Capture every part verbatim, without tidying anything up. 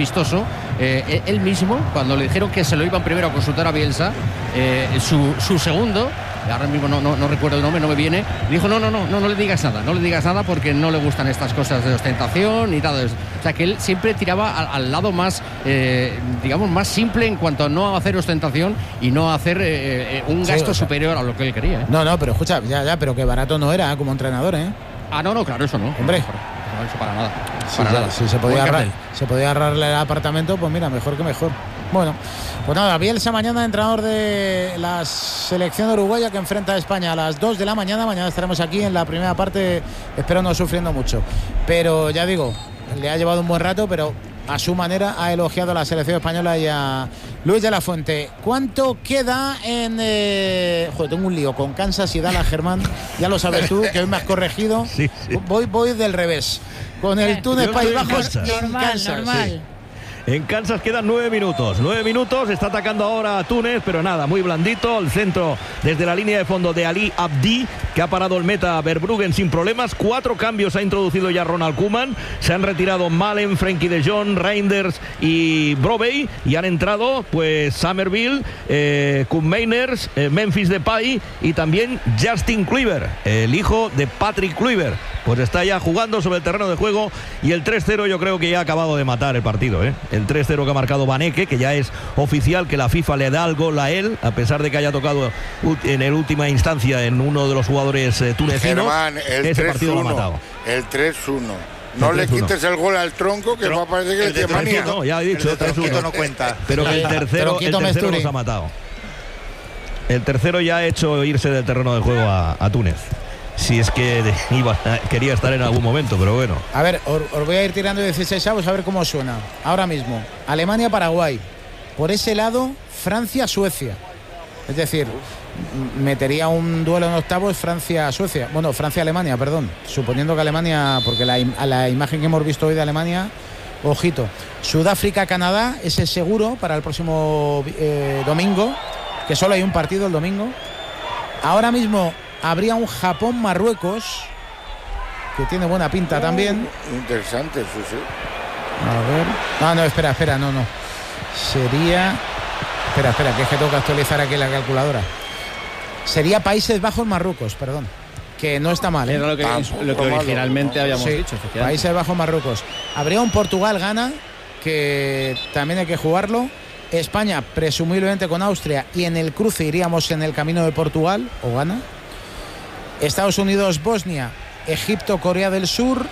vistoso. Eh, él mismo, cuando le dijeron que se lo iban primero a consultar a Bielsa, eh, su, su segundo, ahora mismo no, no, no recuerdo el nombre, no me viene, dijo no, no, no, no, no le digas nada, no le digas nada porque no le gustan estas cosas de ostentación y tal. O sea, que él siempre tiraba al, al lado más, eh, digamos, más simple en cuanto a no hacer ostentación y no hacer eh, eh, un gasto sí, o sea, superior a lo que él quería. ¿eh? No, no, pero escucha, ya, ya, pero que barato no era como entrenador, ¿eh? Ah, no, no, claro, eso no. Hombre. No, eso para nada. Sí, para ya, nada. Si se podía, ahorrar, se podía ahorrarle el apartamento, pues mira, mejor que mejor. Bueno, pues nada, Bielsa mañana, entrenador de la selección uruguaya que enfrenta a España a las dos de la mañana. Mañana estaremos aquí en la primera parte, espero no sufriendo mucho. Pero ya digo, le ha llevado un buen rato, pero a su manera ha elogiado a la selección española y a Luis de la Fuente. ¿Cuánto queda en...? Eh... Joder, tengo un lío con Kansas y Dallas, Germán. Ya lo sabes tú, que hoy me has corregido. Sí, sí. Voy, voy del revés. Con el Túnez País Bajos en y en normal, Kansas. normal. Sí. En Kansas quedan nueve minutos. Nueve minutos, está atacando ahora a Túnez, pero nada, muy blandito. El centro desde la línea de fondo de Ali Abdi, que ha parado el meta Verbruggen sin problemas. Cuatro cambios ha introducido ya Ronald Koeman. Se han retirado Malen, Frenkie de Jong, Reinders y Brobbey. Y han entrado, pues, Somerville, eh, Koen Meiners, eh, Memphis Depay y también Justin Kluivert, el hijo de Patrick Kluivert. Pues está ya jugando sobre el terreno de juego y el tres cero yo creo que ya ha acabado de matar el partido, ¿eh? El tres cero que ha marcado Vaneke, que ya es oficial que la FIFA le da el gol a él, a pesar de que haya tocado en el última instancia en uno de los jugadores eh, tunecinos. Germán, el ese partido lo ha tres uno, matado. El tres uno. No le quites el gol al tronco, que va a parecer que el le tiene manía. No, ya he dicho, el tres uno. no cuenta. Pero que el tercero, el tercero los ha matado. El tercero ya ha hecho irse del terreno de juego a, a Túnez. Si es que de, iba, quería estar en algún momento, pero bueno. A ver, os, os voy a ir tirando dieciséis avos a ver cómo suena. Ahora mismo, Alemania-Paraguay. Por ese lado, Francia-Suecia. Es decir, metería un duelo en octavos Francia-Suecia. Bueno, Francia-Alemania, perdón. Suponiendo que Alemania, porque la, a la imagen que hemos visto hoy de Alemania, ojito. Sudáfrica-Canadá, ese seguro para el próximo eh, domingo, que solo hay un partido el domingo. Ahora mismo habría un Japón-Marruecos, que tiene buena pinta uh, también. Interesante, sí, sí. A ver. No, no, espera, espera, no, no. Sería. Espera, espera, que es que tengo que actualizar aquí la calculadora. Sería Países Bajos-Marruecos, perdón. Que no está mal, ¿eh? Era lo que, ah, lo que originalmente no, habíamos sí, dicho. Países Bajos-Marruecos. Habría un Portugal-Ghana, que también hay que jugarlo. España, presumiblemente con Austria, y en el cruce iríamos en el camino de Portugal o Ghana. Estados Unidos, Bosnia, Egipto, Corea del Sur,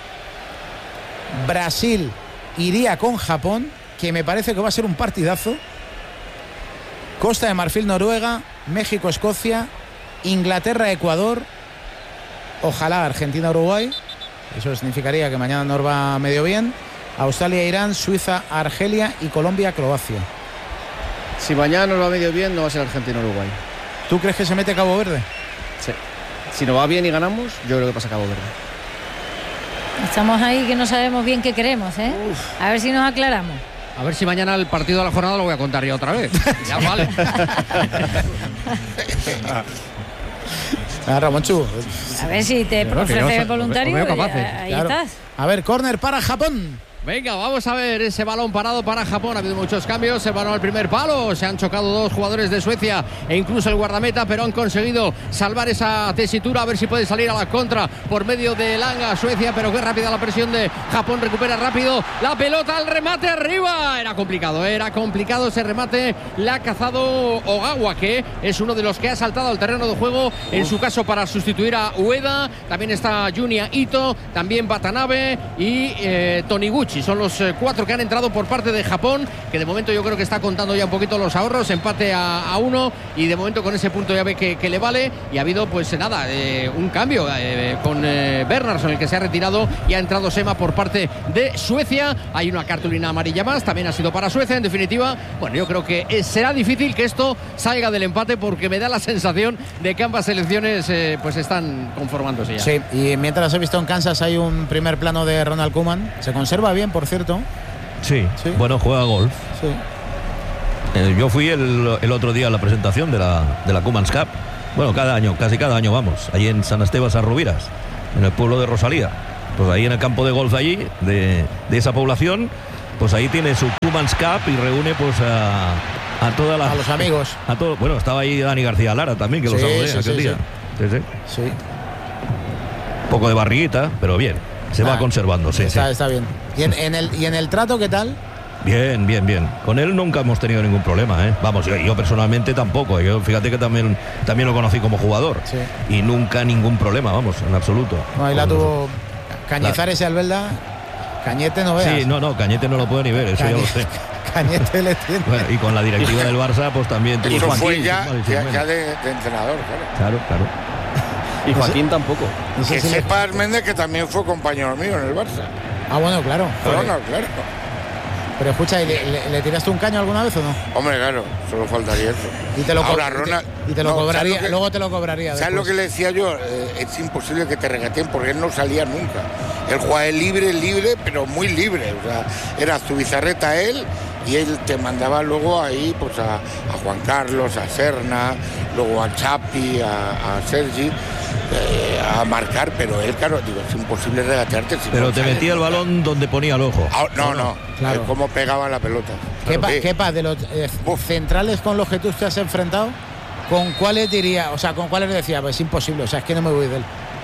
Brasil iría con Japón, que me parece que va a ser un partidazo. Costa de Marfil, Noruega, México, Escocia, Inglaterra, Ecuador, ojalá Argentina, Uruguay, eso significaría que mañana nos va medio bien. Australia, Irán, Suiza, Argelia y Colombia, Croacia. Si mañana nos va medio bien, no va a ser Argentina, Uruguay. ¿Tú crees que se mete Cabo Verde? Sí. Si nos va bien y ganamos, yo creo que pasa Cabo Verde. Estamos ahí que no sabemos bien qué queremos, ¿eh? Uf. A ver si nos aclaramos. A ver si mañana el partido de la jornada lo voy a contar yo otra vez. Ya vale. Ah, Ramonchu. A ver si te ofrece voluntario. Ahí claro. Estás. A ver, córner para Japón. Venga, vamos a ver ese balón parado para Japón. Ha habido muchos cambios. El balón al primer palo. Se han chocado dos jugadores de Suecia e incluso el guardameta, pero han conseguido salvar esa tesitura. A ver si puede salir a la contra por medio de Langa, Suecia. Pero qué rápida la presión de Japón. Recupera rápido la pelota al remate arriba. Era complicado, era complicado ese remate. La ha cazado Ogawa, que es uno de los que ha saltado al terreno de juego. En su caso, para sustituir a Ueda. También está Junya Ito. También Watanabe y eh, Toniguchi. Son los eh, cuatro que han entrado por parte de Japón, que de momento yo creo que está contando ya un poquito los ahorros, empate a, a uno, y de momento con ese punto ya ve que, que le vale. Y ha habido pues nada, eh, un cambio eh, con eh, Bernardsson, el que se ha retirado, y ha entrado Sema por parte de Suecia. Hay una cartulina amarilla más, también ha sido para Suecia. En definitiva, bueno, yo creo que eh, será difícil que esto salga del empate, porque me da la sensación de que ambas selecciones eh, pues están conformándose ya. Sí, y mientras he visto en Kansas hay un primer plano de Ronald Koeman. Se conserva bien, por cierto. Sí, sí. Bueno, juega golf. Sí. Eh, yo fui el, el otro día a la presentación de la, de la Koeman's Cup. Bueno, cada año, casi cada año vamos. Allí en San Esteban Sarrubiras, en el pueblo de Rosalía. Pues ahí en el campo de golf allí, de, de esa población. pues ahí tiene su Koeman's Cup y reúne pues a, a todas las... A los amigos. A todo, bueno, estaba ahí Dani García Lara también, que Sí, lo saludé sí, aquel sí, día. Sí, sí. Sí. Un poco de barriguita, pero bien. Se Ah, va conservando, sí, está, sí. está bien. ¿Y en, en el, ¿Y en el trato qué tal? Bien, bien, bien. Con él nunca hemos tenido ningún problema, ¿eh? Vamos, yo, yo personalmente tampoco. Yo fíjate que también, también lo conocí como jugador. Sí. Y nunca ningún problema, vamos, en absoluto. No, ahí la Con tuvo Cañizares y Albelda. Cañete no veas. Sí, no, no, Cañete no lo puede ni ver, eso Cañete, ya lo sé. Cañete le tiene. Bueno, y con la directiva del Barça, pues también tuvo Eso Joaquín, fue ya, vale, sí, ya, bueno. ya de, de entrenador, claro. Claro, claro. Y Joaquín tampoco. No sé Que si le- sepas, Méndez, que también fue compañero mío en el Barça. Ah, bueno, claro. Pero no, claro. Pero escucha, ¿y le, le- le tiraste un caño alguna vez o no? Hombre, claro, solo faltaría eso. Y te lo, co- Ahora, y te- Ronald, y te lo no, ¿sabes cobraría, lo que- luego te lo cobraría. ¿Sabes lo después. que le decía yo? Eh, es imposible que te regateen porque él no salía nunca. Él jugaba libre, libre, pero muy libre. O sea, era su bizarreta él y él te mandaba luego ahí pues a, a Juan Carlos, a Serna, luego a Chapi, a, a Sergi, eh, a marcar, pero él, claro, digo, es imposible regatearte. Si Pero no te sales metía el nunca. balón donde ponía el ojo. Ah, no, no, Claro. es como pegaba la pelota. ¿Qué, Claro, pa- sí. qué pa- de los eh, Uf. centrales con los que tú te has enfrentado, ¿con cuáles diría, o sea, con cuáles decía, pues es imposible, o sea, es que no me voy de él?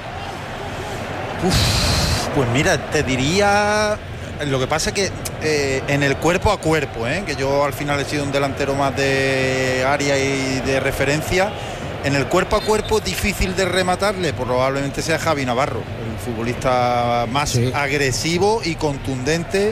Pues mira, te diría. Lo que pasa es que eh, en el cuerpo a cuerpo, ¿eh? Que yo al final he sido un delantero más de área y de referencia. En el cuerpo a cuerpo, difícil de rematarle, probablemente sea Javi Navarro, el futbolista más Sí. agresivo y contundente.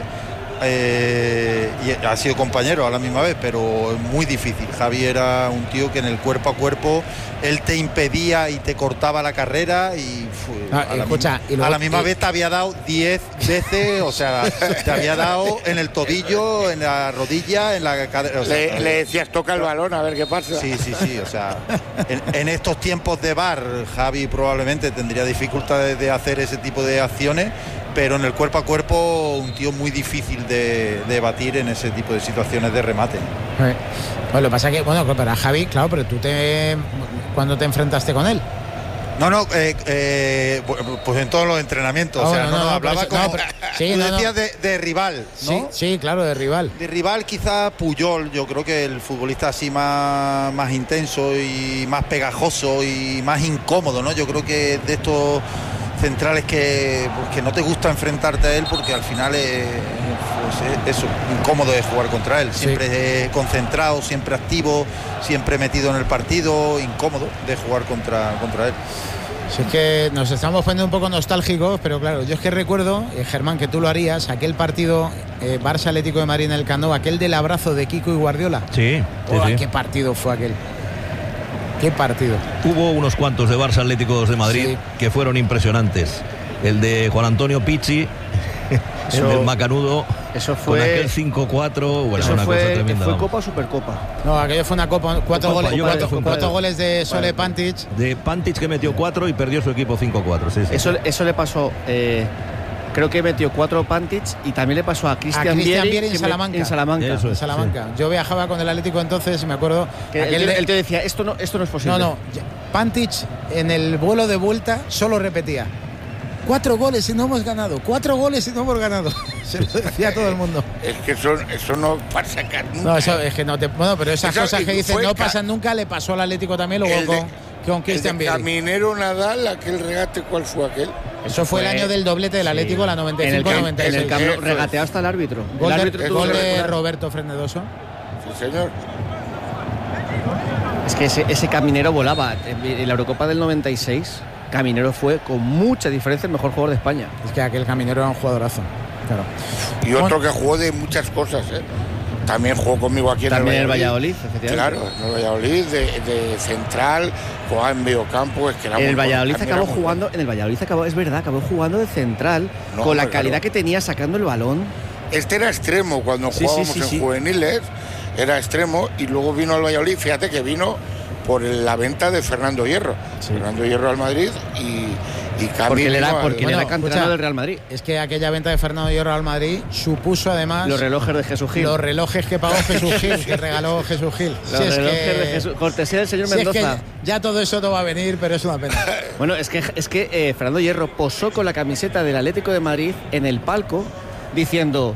Eh, y ha sido compañero a la misma vez, pero es muy difícil. Javi era un tío que en el cuerpo a cuerpo él te impedía y te cortaba la carrera y fue, Ah, a, la escucha, misma, y luego- a la misma y- vez te había dado diez veces, o sea, te había dado en el tobillo, en la rodilla, en la cadera. O sea, Le, le decías, toca el balón, a ver qué pasa. Sí, sí, sí, o sea, en, en estos tiempos de V A R, Javi probablemente tendría dificultades de hacer ese tipo de acciones, pero en el cuerpo a cuerpo un tío muy difícil de, de batir en ese tipo de situaciones de remate. Eh, Pues lo que pasa es que, bueno, para Javi, claro, pero tú te. ¿Cuándo te enfrentaste con él? No, no, eh, eh, pues en todos los entrenamientos, Ah, o sea, bueno, no, no, no, no, hablaba pero eso- como, no, pero- sí, tú no, no. decías de, de rival, ¿no? Sí, sí, claro, de rival. De rival quizá Puyol, yo creo que el futbolista así más, más intenso y más pegajoso y más incómodo, ¿no? Yo creo que de estos centrales que, pues, que no te gusta enfrentarte a él porque al final es, pues, es eso, incómodo de jugar contra él, siempre eh, concentrado, siempre activo, siempre metido en el partido, incómodo de jugar contra, contra él. Si es que nos estamos poniendo un poco nostálgicos, pero claro, yo es que recuerdo, eh, Germán, que tú lo harías, aquel partido eh, Barça Atlético de Madrid en el Camp Nou, aquel del abrazo de Kiko y Guardiola. Sí, sí, Oh, sí. ¿Qué partido fue aquel? ¿Qué partido? Hubo unos cuantos de Barça Atléticos de Madrid Sí. que fueron impresionantes. El de Juan Antonio Pizzi, el Eso- del Macanudo, Eso con fue. aquel cinco cuatro, bueno, Eso una cosa fue, tremenda. fue vamos. Copa o Supercopa. No, aquello fue una copa, cuatro, Copa, goles, yo creo cuatro, que fue un cuatro cuadro. goles de Sole Vale. Pantic. De Pantic, que metió cuatro y perdió su equipo cinco cuatro. Sí, sí. Eso, eso le pasó. eh, creo que metió cuatro Pantic y también le pasó a Cristian Cristian Vieri, Vieri en que me- Salamanca. en Salamanca. Eso En es, Salamanca. Yo viajaba con el Atlético entonces y me acuerdo. Que aquel él, de- él te decía, esto no, esto no es posible. no, no. Pantic en el vuelo de vuelta solo repetía. Cuatro goles y no hemos ganado. Cuatro goles y no hemos ganado. Se lo decía todo el mundo. Es que eso, eso no pasa acá nunca. No, eso es que no te. Bueno, pero esas Esa- cosas que dicen fue no ca- pasan nunca, le pasó al Atlético también, luego El de- con, con Cristian El de Vieri. Caminero Nadal, aquel regate, ¿cuál fue aquel? Eso fue el fue- año del doblete del Atlético, la noventa y En el, cinco camp- noventa y en el seis. Camp Nou, Eso es. regateó hasta el árbitro. Gol el de, árbitro tuvo gol que de regular. Roberto Frenedoso. Sí, señor. Es que ese, ese Caminero volaba. En la Eurocopa del noventa y seis, Caminero fue con mucha diferencia el mejor jugador de España. Es que aquel Caminero era un jugadorazo. Claro. Y otro que jugó de muchas cosas, ¿eh? También jugó conmigo aquí en También el el Valladolid. Valladolid, efectivamente. Claro, en el Valladolid, de, de central, jugaba en mediocampo. Es que era En muy el bueno, Valladolid también acabó era muy jugando, en el Valladolid acabó, es verdad, acabó jugando de central No, con la hombre, calidad claro. que tenía sacando el balón. bueno. Este era extremo cuando Sí, sí, jugábamos sí, en sí. juveniles, era extremo y luego vino al Valladolid. Fíjate que vino por la venta de Fernando Hierro. Fernando Hierro al Madrid y, y Cami Porque él vino era, al- porque él Bueno, era canterano escucha, del Real Madrid. Es que aquella venta de Fernando Hierro al Madrid supuso además Los relojes de Jesús Gil. los relojes que pagó Jesús Gil, que regaló Jesús Gil. Los Si es relojes que- de Jesús. Cortesía del señor si es que Mendoza. ya todo eso no va a venir, pero es una pena. Bueno, es que, es que eh, Fernando Hierro posó con la camiseta del Atlético de Madrid en el palco diciendo: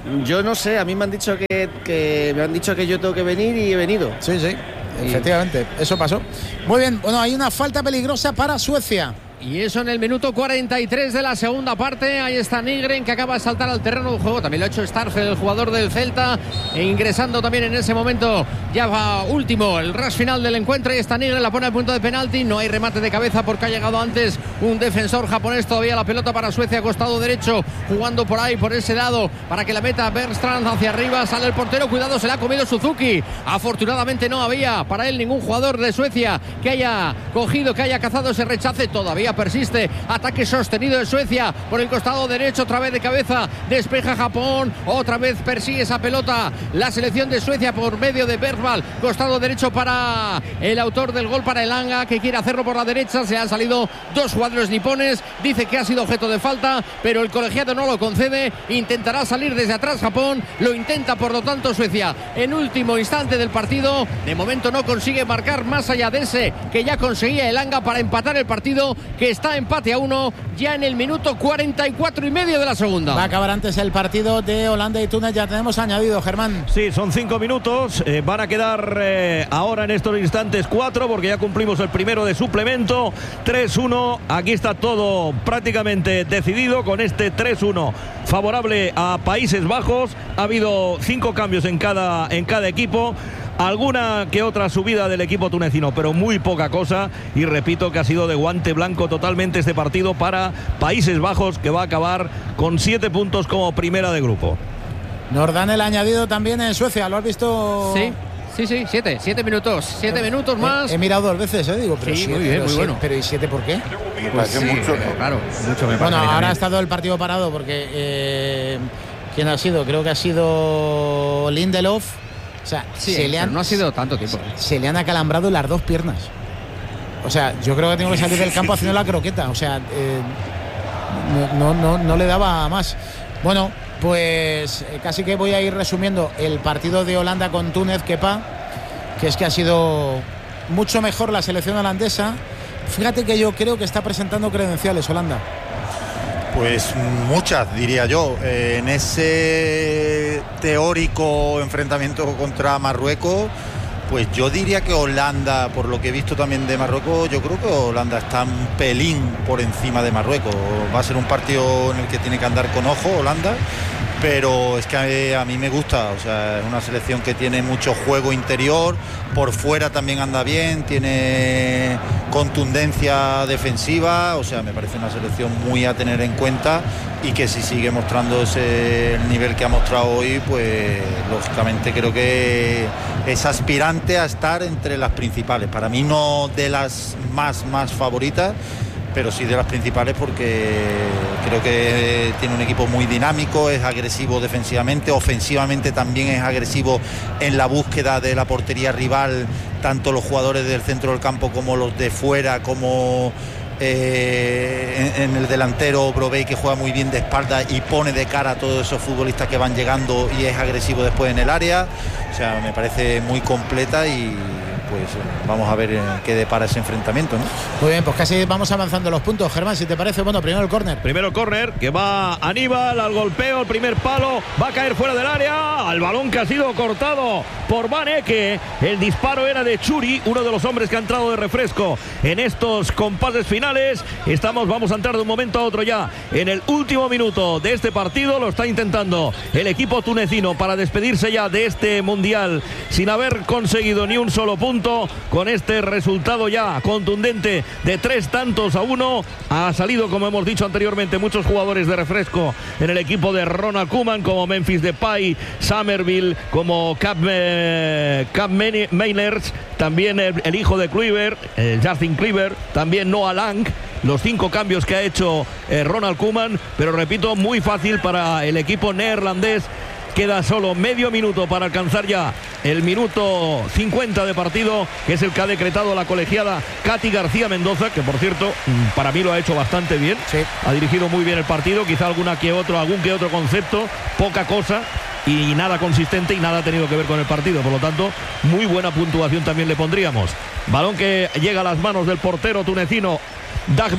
Yo no sé, a mí me han dicho que, que me han dicho que yo tengo que venir y he venido. Sí, sí, efectivamente, eso pasó. Muy bien, bueno, hay una falta peligrosa para Suecia. Y eso en el minuto cuarenta y tres de la segunda parte. Ahí está Nygren, que acaba de saltar al terreno de juego. También lo ha hecho Starfel, el jugador del Celta, e ingresando también en ese momento. Ya va último el rush final del encuentro. Y está Nygren, la pone al punto de penalti. No hay remate de cabeza porque ha llegado antes un defensor japonés. Todavía la pelota para Suecia, costado derecho, jugando por ahí, por ese lado, para que la meta Bergstrand hacia arriba. Sale el portero, cuidado, se la ha comido Suzuki. Afortunadamente no había para él ningún jugador de Suecia que haya cogido, que haya cazado ese rechace. Todavía persiste, ataque sostenido de Suecia por el costado derecho, otra vez de cabeza, despeja Japón, otra vez persigue esa pelota la selección de Suecia por medio de Bergvall, costado derecho para el autor del gol, para Elanga, que quiere hacerlo por la derecha. Se han salido dos jugadores nipones, dice que ha sido objeto de falta, pero el colegiado no lo concede. Intentará salir desde atrás Japón, lo intenta por lo tanto Suecia en último instante del partido. De momento no consigue marcar más allá de ese que ya conseguía Elanga para empatar el partido, que está empate a uno ya en el minuto cuarenta y cuatro y medio de la segunda. Va a acabar antes el partido de Holanda y Túnez. Ya tenemos añadido, Germán. Sí, son cinco minutos. Eh, van a quedar eh, ahora en estos instantes cuatro, porque ya cumplimos el primero de suplemento. tres uno. Aquí está todo prácticamente decidido con este tres uno favorable a Países Bajos. Ha habido cinco cambios en cada, en cada equipo. Alguna que otra subida del equipo tunecino, pero muy poca cosa. Y repito que ha sido de guante blanco totalmente este partido para Países Bajos, que va a acabar con siete puntos como primera de grupo. Nos dan el añadido también en Suecia, ¿lo has visto? Sí. Sí, sí, siete, siete minutos, siete minutos más. He, he mirado dos veces, ¿eh? Digo, pero sí, siete, muy bien, pero muy siete, bueno. Pero ¿y siete por qué? Me Pues parece sí, mucho, eh, ¿no? claro, mucho me parece. Bueno, ahora también. ha estado el partido parado porque eh, ¿quién ha sido? Creo que ha sido Lindelof. O sea, Sí, se le han, no ha sido tanto tiempo. se le han acalambrado las dos piernas. O sea, yo creo que tengo que salir del campo haciendo la croqueta. O sea, eh, no, no, no le daba más. Bueno, pues eh, casi que voy a ir resumiendo el partido de Holanda con Túnez, Kepa, que es que ha sido mucho mejor la selección holandesa. Fíjate que yo creo que está presentando credenciales Holanda. Pues muchas, diría yo. Eh, en ese teórico enfrentamiento contra Marruecos, pues yo diría que Holanda, por lo que he visto también de Marruecos, yo creo que Holanda está un pelín por encima de Marruecos. Va a ser un partido en el que tiene que andar con ojo Holanda, pero es que a, a mí me gusta. O sea, es una selección que tiene mucho juego interior, por fuera también anda bien, tiene contundencia defensiva. O sea, me parece una selección muy a tener en cuenta, y que si sigue mostrando ese el nivel que ha mostrado hoy, pues lógicamente creo que es aspirante a estar entre las principales. Para mí no de las más más favoritas, pero sí de las principales, porque creo que tiene un equipo muy dinámico, es agresivo defensivamente, ofensivamente también es agresivo en la búsqueda de la portería rival, tanto los jugadores del centro del campo como los de fuera, como eh, en, en el delantero Brobbey, que juega muy bien de espalda y pone de cara a todos esos futbolistas que van llegando, y es agresivo después en el área. O sea, me parece muy completa, y pues vamos a ver qué depara ese enfrentamiento, ¿no? Muy bien, pues casi vamos avanzando los puntos, Germán, si te parece. Bueno, primero el córner. Primero el córner, que va Aníbal al golpeo, el primer palo, va a caer fuera del área, al balón que ha sido cortado por Van Ecke. El disparo era de Churi, uno de los hombres que ha entrado de refresco en estos compases finales. Estamos, vamos a entrar de un momento a otro ya en el último minuto de este partido. Lo está intentando el equipo tunecino para despedirse ya de este mundial sin haber conseguido ni un solo punto. Con este resultado ya contundente de tres tantos a uno, ha salido, como hemos dicho anteriormente, muchos jugadores de refresco en el equipo de Ronald Koeman, como Memphis Depay, Somerville, como Cap, eh, Cap Meiners, también el, el hijo de Kluivert, eh, Justin Kluivert, también Noah Lang. Los cinco cambios que ha hecho eh, Ronald Koeman, pero repito, muy fácil para el equipo neerlandés. Queda solo medio minuto para alcanzar ya el minuto cincuenta de partido, que es el que ha decretado la colegiada Katy García Mendoza, que por cierto para mí lo ha hecho bastante bien. Sí. Ha dirigido muy bien el partido, quizá alguna que otro, algún que otro concepto, poca cosa y nada consistente, y nada ha tenido que ver con el partido. Por lo tanto, muy buena puntuación también le pondríamos. Balón que llega a las manos del portero tunecino Dahmet,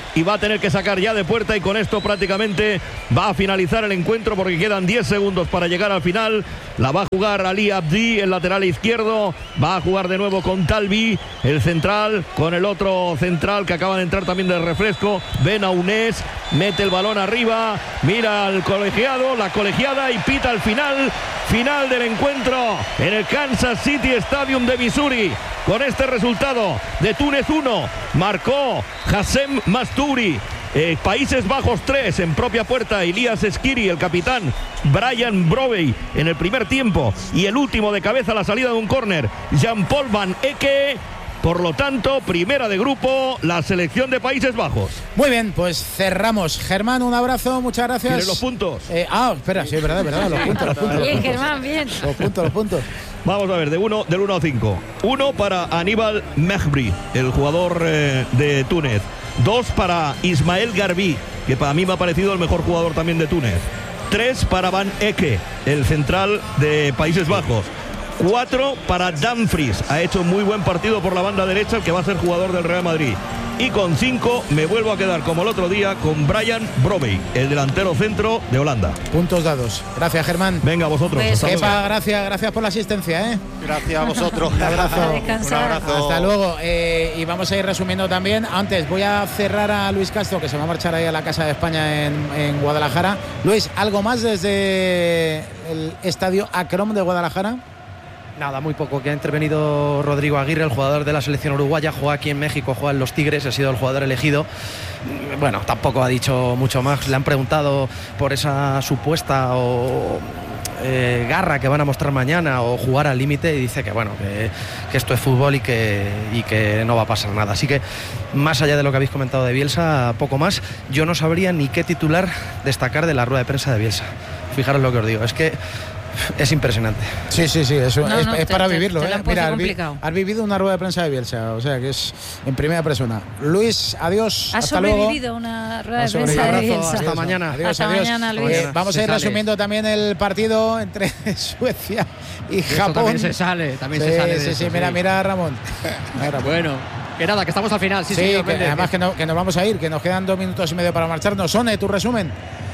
y va a tener que sacar ya de puerta, y con esto prácticamente va a finalizar el encuentro porque quedan diez segundos para llegar al final. La va a jugar Ali Abdi, el lateral izquierdo, va a jugar de nuevo con Talbi, el central, con el otro central que acaba de entrar también del refresco, Benaunés, mete el balón arriba, mira al colegiado, la colegiada, y pita al final, final del encuentro en el Kansas City Stadium de Missouri. Con este resultado de Túnez uno, marcó Hassem Masturi. Eh, Países Bajos tres, en propia puerta Elias Skiri, el capitán Brian Brovey en el primer tiempo, y el último de cabeza a la salida de un córner, Jean-Paul Van Ecke. Por lo tanto, primera de grupo, la selección de Países Bajos. Muy bien, pues cerramos. Germán, un abrazo, muchas gracias. ¿Tienes los puntos? Eh, ah, espera, sí, es verdad, es verdad, los puntos, los puntos. Bien, Germán, bien. Los puntos, los puntos. Vamos a ver, de uno, del uno a cinco. uno para Aníbal Mehbri, el jugador eh, de Túnez. dos para Ismael Garbi, que para mí me ha parecido el mejor jugador también de Túnez. tres para Van Ecke, el central de Países Bajos. cuatro para Dumfries, ha hecho muy buen partido por la banda derecha, el que va a ser jugador del Real Madrid. Y con cinco me vuelvo a quedar como el otro día con Brian Brovey, el delantero centro de Holanda. Puntos dados. Gracias, Germán. Venga, vosotros. Pues, Kepa, gracias, gracias por la asistencia, ¿eh? Gracias a vosotros. Un abrazo. A descansar. Un abrazo. Hasta luego. Eh, y vamos a ir resumiendo también. Antes voy a cerrar a Luis Castro, que se va a marchar ahí a la Casa de España en, en Guadalajara. Luis, ¿algo más desde el estadio Akron de Guadalajara? Nada, muy poco, que ha intervenido Rodrigo Aguirre, el jugador de la selección uruguaya, juega aquí en México, juega en los Tigres, ha sido el jugador elegido. Bueno, tampoco ha dicho mucho más, le han preguntado por esa supuesta o eh, garra que van a mostrar mañana o jugar al límite, y dice que bueno, que, que esto es fútbol y que, y que no va a pasar nada. Así que, más allá de lo que habéis comentado de Bielsa, poco más. Yo no sabría ni qué titular destacar de la rueda de prensa de Bielsa. Fijaros lo que os digo, es que es impresionante. Sí, sí, sí, eso No, es, no, es te- para te- vivirlo. te lo ¿eh? han puesto Mira, has, vi- complicado. has vivido una rueda de prensa de Bielsa, o sea que es en primera persona. Luis, adiós. Has hasta luego. sobrevivido una rueda de Has prensa de sobrevivido. Bielsa. Hasta mañana. Adiós, Hasta adiós. mañana, Luis. Eh, vamos Se a ir sale. resumiendo también el partido entre Suecia y Y eso Japón. también se sale, también sí, se sale de sí, eso, sí, mira, mira, Ramón. Mira, Bueno, que nada, que estamos al final. Sí, Sí, señor que Méndez. además que, no- que nos vamos a ir, que nos quedan dos minutos y medio para marcharnos. Sone, tu resumen.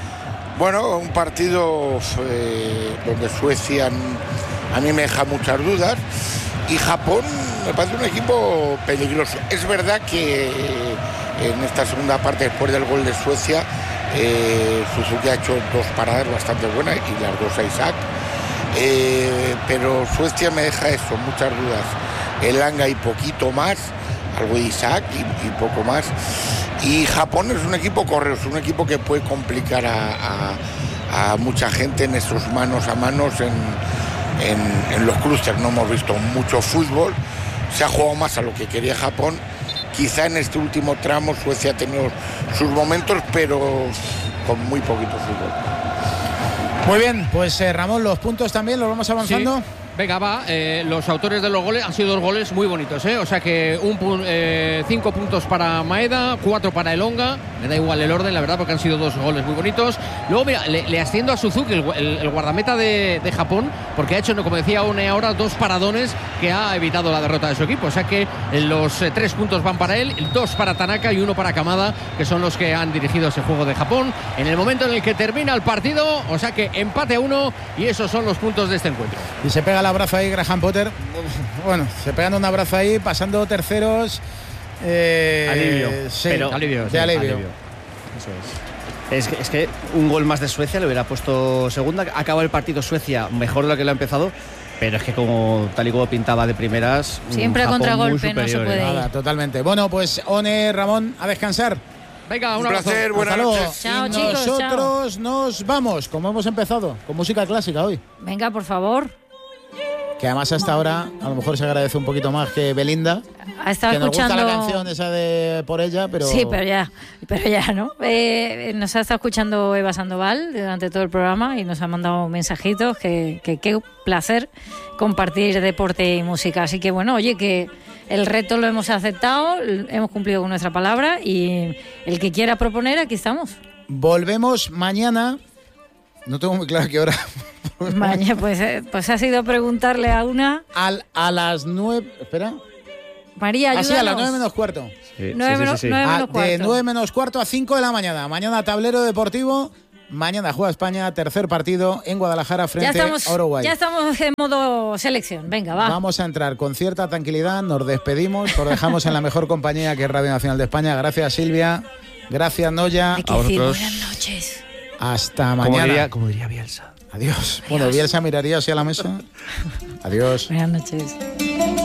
Bueno, un partido eh, donde Suecia a mí me deja muchas dudas y Japón me parece un equipo peligroso. Es verdad que en esta segunda parte, después del gol de Suecia, eh, Suzuki ha hecho dos paradas bastante buenas y las dos a Isaac. Eh, pero Suecia me deja eso, muchas dudas. Elanga y poquito más, algo de Isaac y, y poco más. Y Japón es un equipo correoso, un equipo que puede complicar a, a- a mucha gente en esos manos a manos en, en- en los clústeres. No hemos visto mucho fútbol, se ha jugado más a lo que quería Japón. Quizá en este último tramo Suecia ha tenido sus momentos, pero con muy poquito fútbol. Muy bien, pues eh, Ramón, los puntos también los vamos avanzando. Sí. Venga, va. Eh, los autores de los goles han sido dos goles muy bonitos, ¿eh? O sea que un pun- eh, cinco puntos para Maeda, cuatro para Elonga. Me da igual el orden, la verdad, porque han sido dos goles muy bonitos. Luego, mira, le, le asciendo a Suzuki, el, el- el guardameta de, de Japón, porque ha hecho, como decía One ahora, dos paradones que ha evitado la derrota de su equipo. O sea que eh, los eh, tres puntos van para él, dos para Tanaka y uno para Kamada, que son los que han dirigido ese juego de Japón en el momento en el que termina el partido. O sea que empate a uno y esos son los puntos de este encuentro. Y se pega el abrazo ahí Graham Potter. Bueno, se pegan un abrazo ahí, pasando terceros. Eh, Alivio, Sí, pero- alivio. Alivio, De alivio. alivio. Eso es. Es que, es que un gol más de Suecia le hubiera puesto segunda. Acaba el partido Suecia mejor de lo que lo ha empezado, pero es que como tal y como pintaba de primeras, Siempre a Japón muy contragolpe, no se superior, puede ¿eh? Nada, totalmente. Bueno, pues One, Ramón, a descansar. Venga, un, Un abrazo. placer, buenas Hasta luego. noches. Chao, Y chicos, nosotros nos vamos, como hemos empezado, con música clásica hoy. Venga, por favor. Que además hasta ahora a lo mejor se agradece un poquito más que Belinda. Ha estado Que nos gusta escuchando. la canción esa de Por ella, pero... Sí, pero ya, pero ya, ¿no? Eh, nos ha estado escuchando Eva Sandoval durante todo el programa y nos ha mandado mensajitos, que que qué placer compartir deporte y música. Así que bueno, oye, que el reto lo hemos aceptado, hemos cumplido con nuestra palabra y el que quiera proponer, aquí estamos. Volvemos mañana. No tengo muy claro qué hora. Mañana, pues, eh, pues ha sido preguntarle a una... Al, a las nueve... Espera. María, ayúdanos. Así a las nueve menos cuarto. Sí, nueve sí, sí, menos, sí. nueve A- menos cuarto. de nueve menos cuarto a cinco de la mañana. Mañana tablero deportivo. Mañana juega España, tercer partido en Guadalajara ya frente estamos, a Uruguay. ya estamos en modo selección. Venga, va. Vamos a entrar con cierta tranquilidad, nos despedimos, os dejamos en la mejor compañía que es Radio Nacional de España. Gracias Silvia, gracias Noya, Hay que a decir vosotros. buenas noches. hasta Como mañana. diría, como diría Bielsa. Adiós. Bueno, Bielsa miraría hacia la mesa. Adiós. Buenas noches.